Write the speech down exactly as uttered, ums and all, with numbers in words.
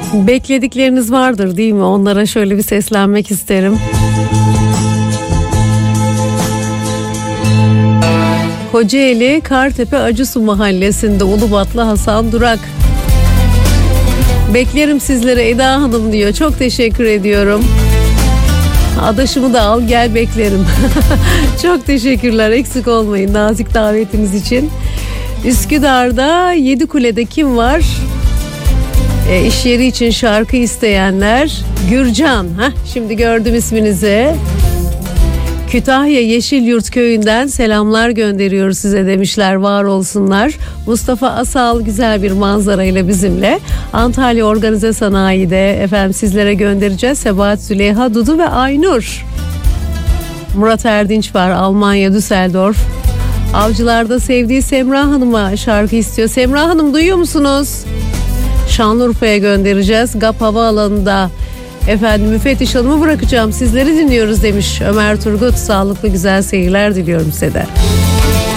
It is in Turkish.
Bekledikleriniz vardır değil mi? Onlara şöyle bir seslenmek isterim. Kocaeli Kartepe Acısu Mahallesi'nde Ulubatlı Hasan Durak. Beklerim sizlere Eda Hanım diyor. Çok teşekkür ediyorum. Adaşımı da al gel beklerim. Çok teşekkürler, eksik olmayın nazik davetiniz için. Üsküdar'da Yedikule'de kim var? E, iş yeri için şarkı isteyenler. Gürcan. Heh, şimdi gördüm isminizi. Kütahya Yeşilyurt köyünden selamlar gönderiyoruz size demişler, var olsunlar. Mustafa Asal güzel bir manzarayla bizimle. Antalya Organize Sanayi'de efendim sizlere göndereceğiz. Sebahat Züleyha, Dudu ve Aynur. Murat Erdinç var Almanya Düsseldorf. Avcılar'da sevdiği Semra Hanım'a şarkı istiyor. Semra Hanım duyuyor musunuz? Şanlıurfa'ya göndereceğiz. G A P Havaalanı'nda efendim müfettiş hanımı bırakacağım, sizleri dinliyoruz demiş Ömer Turgut. Sağlıklı güzel seyirler diliyorum size de.